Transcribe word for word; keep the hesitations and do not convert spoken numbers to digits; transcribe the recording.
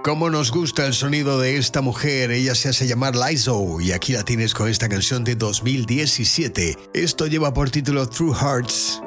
Cómo nos gusta el sonido de esta mujer. Ella se hace llamar Lizzo y aquí la tienes con esta canción de dos mil diecisiete. Esto lleva por título True Hearts.